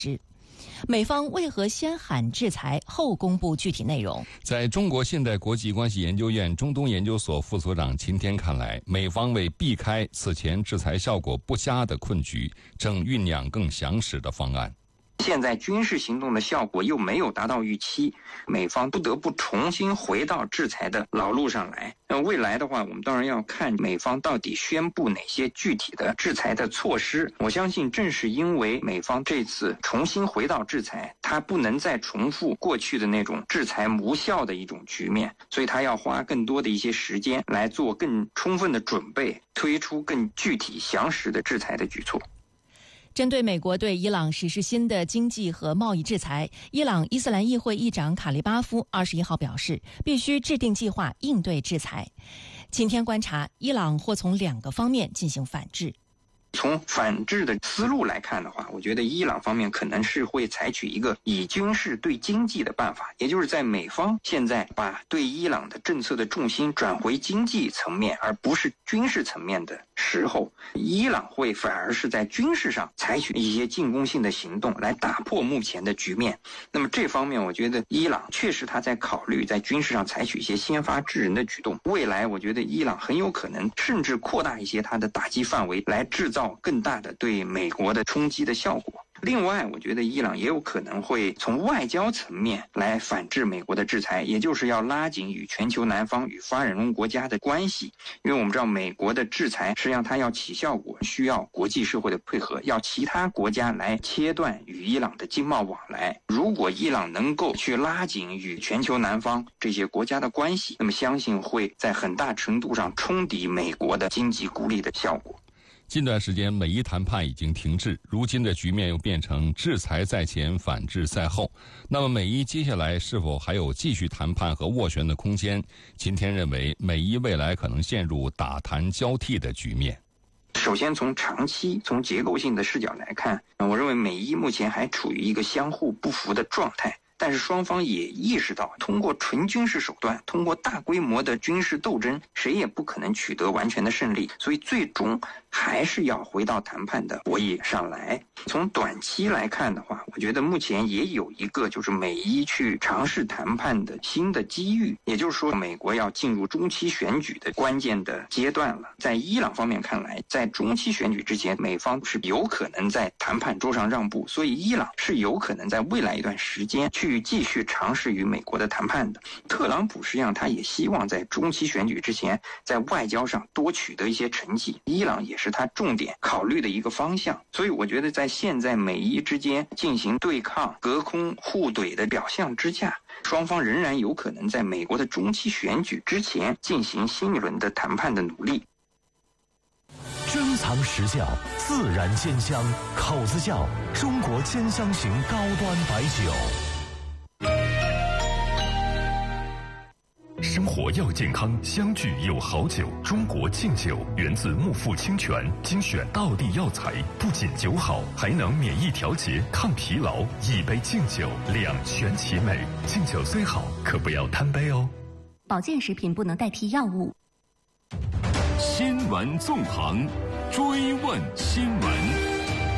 美方为何先喊制裁后公布具体内容？ 在中国现代国际关系研究院中东研究所副所长秦天看来，美方为避开此前制裁效果不佳的困局，正酝酿更详实的方案。 现在军事行动的效果又没有达到预期，美方不得不重新回到制裁的老路上来。未来的话，我们当然要看美方到底宣布哪些具体的制裁的措施。我相信正是因为美方这次重新回到制裁，它不能再重复过去的那种制裁无效的一种局面，所以它要花更多的一些时间来做更充分的准备，推出更具体详实的制裁的举措。 针对美国对伊朗实施新的经济和贸易制裁，伊朗伊斯兰议会议长卡利巴夫21号表示，必须制定计划应对制裁。今天观察，伊朗或从2个方面进行反制。 从反制的思路来看的话，我觉得伊朗方面可能是会采取一个以军事对经济的办法，也就是在美方现在把对伊朗的政策的重心转回经济层面，而不是军事层面的时候，伊朗会反而是在军事上采取一些进攻性的行动来打破目前的局面。那么这方面我觉得伊朗确实他在考虑在军事上采取一些先发制人的举动，未来我觉得伊朗很有可能甚至扩大一些它的打击范围，来制造更大的对美国的冲击的效果。另外，我觉得伊朗也有可能会从外交层面来反制美国的制裁，也就是要拉紧与全球南方与发展中国家的关系。因为我们知道美国的制裁实际上它要起效果，需要国际社会的配合，要其他国家来切断与伊朗的经贸往来。如果伊朗能够去拉紧与全球南方这些国家的关系，那么相信会在很大程度上冲抵美国的经济孤立的效果。 近段时间美伊谈判已经停滞，如今的局面又变成制裁在前，反制在后。那么美伊接下来是否还有继续谈判和斡旋的空间？秦天认为，美伊未来可能陷入打谈交替的局面。 首先从长期从结构性的视角来看，我认为美伊目前还处于一个相互不服的状态。但是双方也意识到，通过纯军事手段，通过大规模的军事斗争，谁也不可能取得完全的胜利，所以最终还是要回到谈判的博弈上来。从短期来看的话，我觉得目前也有一个就是美伊去尝试谈判的新的机遇，也就是说美国要进入中期选举的关键的阶段了。在伊朗方面看来，在中期选举之前，美方是有可能在谈判桌上让步，所以伊朗是有可能在未来一段时间去继续尝试与美国的谈判的。特朗普实际上他也希望在中期选举之前在外交上多取得一些成绩，伊朗也是他重点考虑的一个方向。所以我觉得在现在美伊之间进行对抗、隔空互怼的表象之下，双方仍然有可能在美国的中期选举之前进行新一轮的谈判的努力。 珍藏实窖，自然煎香，口子窖，中国煎香型高端白酒。生活要健康，相聚有好酒。中国敬酒源自木富清泉，精选道地药材，不仅酒好，还能免疫调节、抗疲劳。一杯敬酒，两全其美。敬酒虽好，可不要贪杯哦。 保健食品不能代替药物。 新闻纵横，追问新闻。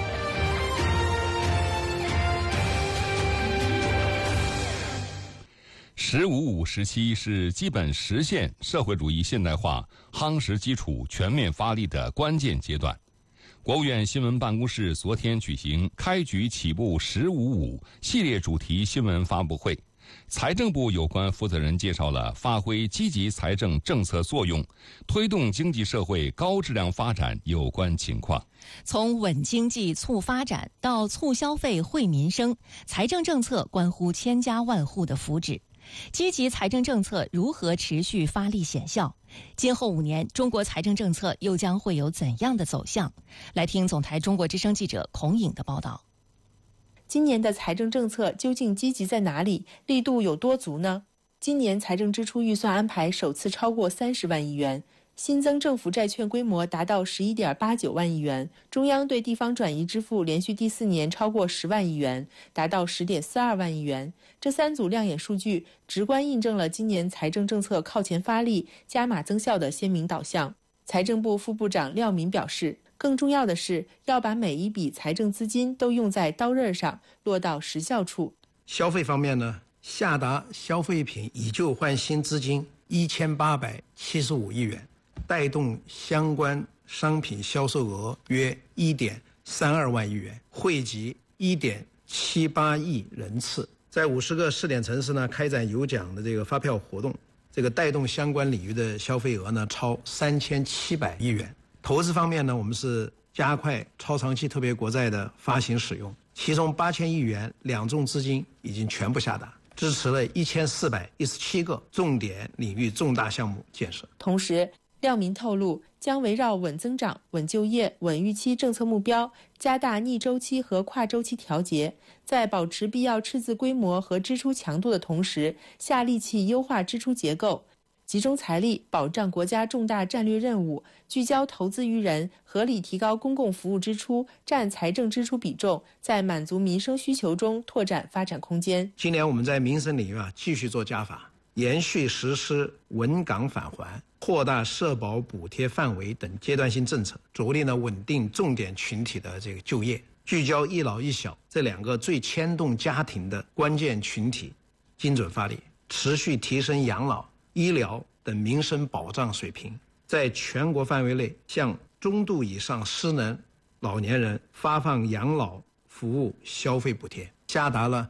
“15+5”时期是基本实现社会主义现代化夯实基础、全面发力的关键阶段。国务院新闻办公室昨天举行开局起步15+5系列主题新闻发布会，财政部有关负责人介绍了发挥积极财政政策作用，推动经济社会高质量发展有关情况。 从稳经济促发展到促消费惠民生，财政政策关乎千家万户的福祉。积极财政政策如何持续发力显效？今后5年，中国财政政策又将会有怎样的走向？来听总台中国之声记者孔颖的报道。 今年的财政政策究竟积极在哪里？力度有多足呢？今年财政支出预算安排首次超过30万亿元，新增政府债券规模达到11.89万亿元，中央对地方转移支付连续第4年超过10万亿元，达到10.42万亿元。这3组亮眼数据，直观印证了今年财政政策靠前发力、加码增效的鲜明导向。财政部副部长廖民表示， 更重要的是，要把每一笔财政资金都用在刀刃上，落到实效处。 消费方面呢，下达消费品以旧换新资金1875亿元，带动相关商品销售额约1.32万亿元，惠及1.78亿人次。在50个试点城市呢，开展有奖的这个发票活动，这个带动相关领域的消费额呢超3700亿元。投资方面呢，我们是加快超长期特别国债的发行使用，其中8000亿元两重资金已经全部下达，支持了1417个重点领域重大项目建设。 同时，廖民透露，将围绕稳增长、稳就业、稳预期政策目标，加大逆周期和跨周期调节，在保持必要赤字规模和支出强度的同时，下力气优化支出结构，集中财力保障国家重大战略任务，聚焦投资于人，合理提高公共服务支出占财政支出比重，在满足民生需求中拓展发展空间。 今年我们在民生领域继续做加法，延续实施稳岗返还、扩大社保补贴范围等阶段性政策，着力稳定重点群体的这个就业，聚焦一老一小这两个最牵动家庭的关键群体，精准发力，持续提升养老、医疗等民生保障水平，在全国范围内向中度以上失能老年人发放养老服务消费补贴，下达了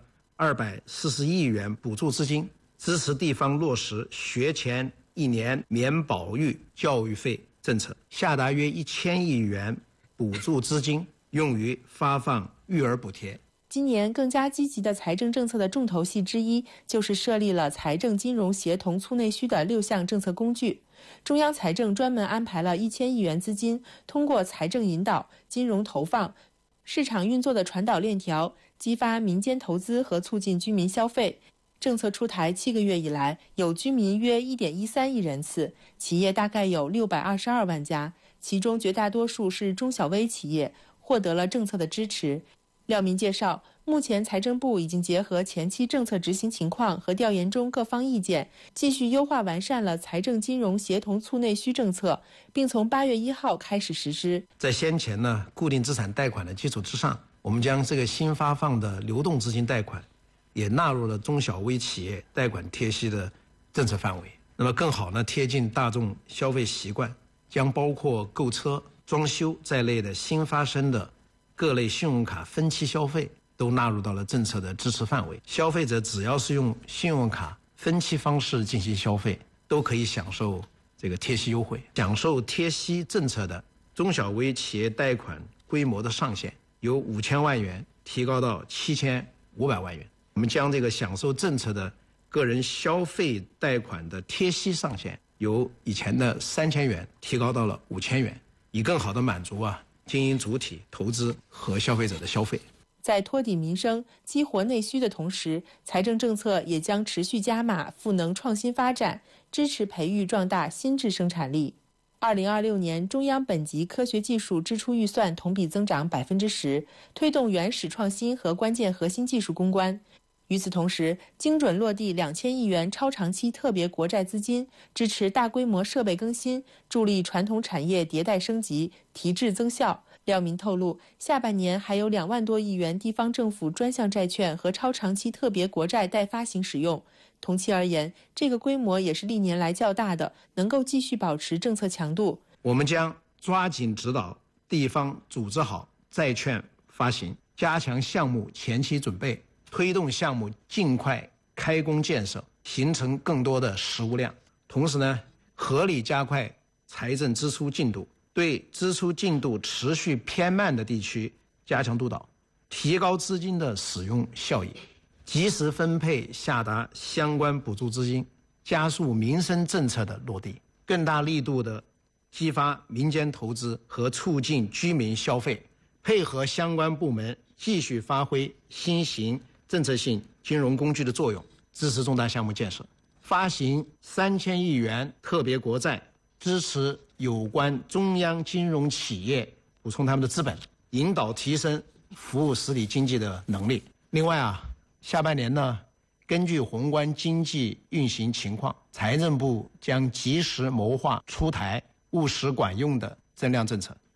240亿元补助资金，支持地方落实学前1年免保育教育费政策，下达约1000亿元补助资金用于发放育儿补贴。 今年更加积极的财政政策的重头戏之一，就是设立了财政金融协同促内需的6项政策工具。中央财政专门安排了1000亿元资金，通过财政引导、金融投放、市场运作的传导链条，激发民间投资和促进居民消费。政策出台7个月以来，有居民约1.13亿人次，企业大概有622万家，其中绝大多数是中小微企业，获得了政策的支持。廖民介绍，目前财政部已经结合前期政策执行情况和调研中各方意见，继续优化完善了财政金融协同促内需政策，并从8月1号开始实施。 在先前固定资产贷款的基础之上，我们将这个新发放的流动资金贷款也纳入了中小微企业贷款贴息的政策范围，那么更好贴近大众消费习惯，将包括购车、装修在内的新发生的各类信用卡分期消费都纳入到了政策的支持范围。消费者只要是用信用卡分期方式进行消费，都可以享受这个贴息优惠。享受贴息政策的中小微企业贷款规模的上限由5000万元提高到7500万元。我们将这个享受政策的个人消费贷款的贴息上限由以前的3000元提高到了5000元，以更好的满足经营主体、投资和消费者的消费。 在托底民生、激活内需的同时，财政政策也将持续加码赋能创新发展，支持培育壮大新质生产力。2026年中央本级科学技术支出预算同比增长10%，推动原始创新和关键核心技术攻关。与此同时，精准落地2000亿元超长期特别国债资金，支持大规模设备更新，助力传统产业迭代升级、提质增效。廖民透露，下半年还有2万多亿元地方政府专项债券和超长期特别国债待发行使用。同期而言，这个规模也是历年来较大的，能够继续保持政策强度。 我们将抓紧指导地方组织好债券发行，加强项目前期准备，推动项目尽快开工建设，形成更多的实物量。同时合理加快财政支出进度，对支出进度持续偏慢的地区加强督导，提高资金的使用效益，及时分配下达相关补助资金，加速民生政策的落地，更大力度的激发民间投资和促进居民消费，配合相关部门继续发挥新型政策性金融工具的作用，支持重大项目建设，发行3000亿元特别国债，支持有关中央金融企业补充他们的资本，引导提升服务实体经济的能力。另外下半年根据宏观经济运行情况，财政部将及时谋划出台务实管用的增量政策，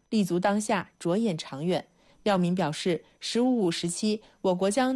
立足当下，着眼长远。廖民表示，“十五五”时期，我国将